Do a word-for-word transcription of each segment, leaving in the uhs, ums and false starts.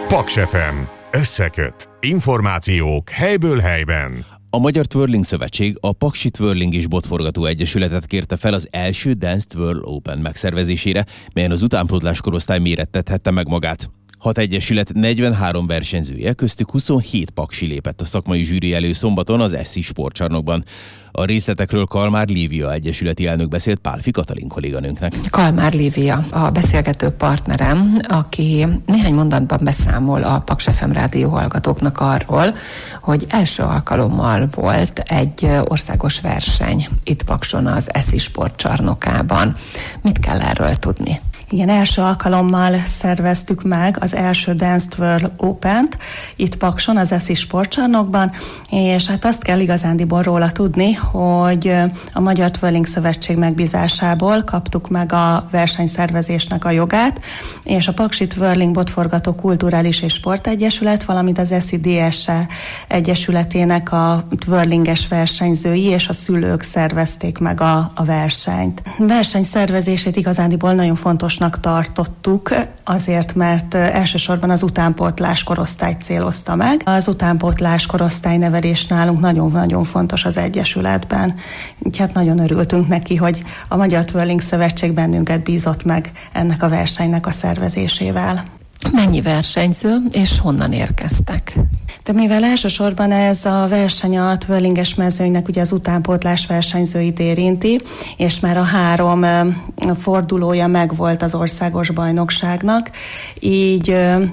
Paks ef em. Összeköt. Információk helyből helyben. A Magyar Twirling Szövetség a Paksi Twirling és Botforgató Egyesületet kérte fel az első Dance Twirl Open megszervezésére, melyen az utánpótlás korosztály mérettethette meg magát. Hat egyesület negyvenhárom versenyzője, köztük huszonhét paksi lépett a szakmai zsűri elő szombaton az Eszi sportcsarnokban. A részletekről Kalmár Lívia egyesületi elnök beszélt Pálfi Katalin kolléganőnknek. Kalmár Lívia a beszélgető partnerem, aki néhány mondatban beszámol a Paks ef em rádió hallgatóknak arról, hogy első alkalommal volt egy országos verseny itt Pakson az Eszi sportcsarnokában. Mit kell erről tudni? Igen, első alkalommal szerveztük meg az első Dance Twirl Opent itt Pakson, az Eszi sportcsarnokban, és hát azt kell igazándiból róla tudni, hogy a Magyar Twirling Szövetség megbízásából kaptuk meg a versenyszervezésnek a jogát, és a Paksi Twirling Botforgató Kulturális és Sportegyesület, valamint az Eszi dé es e Egyesületének a twirlinges versenyzői és a szülők szervezték meg a, a versenyt. A verseny szervezését igazándiból nagyon fontos tartottuk, azért, mert elsősorban az utánpótlás korosztályt célozta meg. Az utánpótlás korosztály nevelés nálunk nagyon-nagyon fontos az Egyesületben. Így hát nagyon örültünk neki, hogy a Magyar Twirling Szövetség bennünket bízott meg ennek a versenynek a szervezésével. Mennyi versenyző és honnan érkeztek? De mivel elsősorban ez a verseny a twirlinges mezőnynek ugye az utánpótlás versenyzőit érinti, és már a három fordulója megvolt az országos bajnokságnak, így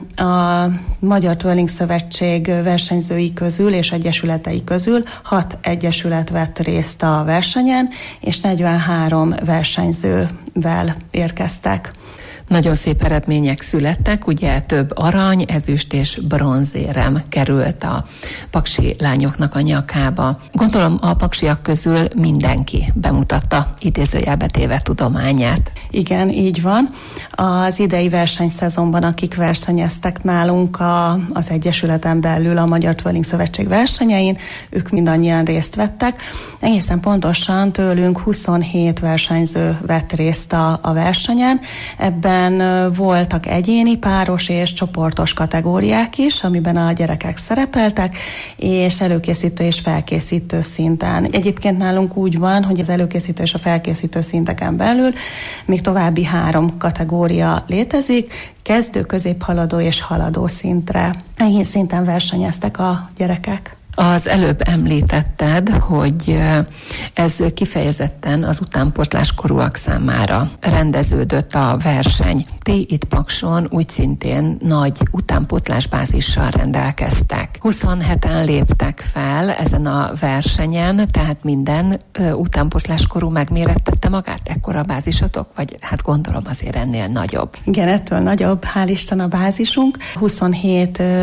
a Magyar Twirling Szövetség versenyzői közül és egyesületei közül hat egyesület vett részt a versenyen, és negyvenhárom versenyzővel érkeztek. Nagyon szép eredmények születtek, ugye több arany, ezüst és bronzérem került a paksi lányoknak a nyakába. Gondolom a paksiak közül mindenki bemutatta idézőjelbe téve tudományát. Igen, így van. Az idei versenyszezonban, akik versenyeztek nálunk a, az Egyesületen belül a Magyar Twirling Szövetség versenyein, ők mindannyian részt vettek. Egészen pontosan tőlünk huszonhét versenyző vett részt a, a versenyen. Ebben voltak egyéni, páros és csoportos kategóriák is, amiben a gyerekek szerepeltek, és előkészítő és felkészítő szinten. Egyébként nálunk úgy van, hogy az előkészítő és a felkészítő szinteken belül még további három kategória létezik, kezdő, középhaladó és haladó szintre. Ennyi szinten versenyeztek a gyerekek. Az előbb említetted, hogy ez kifejezetten az utánpótlás korúak számára rendeződött a verseny. Ti itt Pakson úgy szintén nagy utánpótlás bázissal rendelkeztek. huszonheten léptek fel ezen a versenyen, tehát minden utánpótlás korú megmérettette magát? Ekkora a bázisotok? Vagy hát gondolom azért ennél nagyobb. Igen, ettől nagyobb, hál' Isten a bázisunk. huszonhét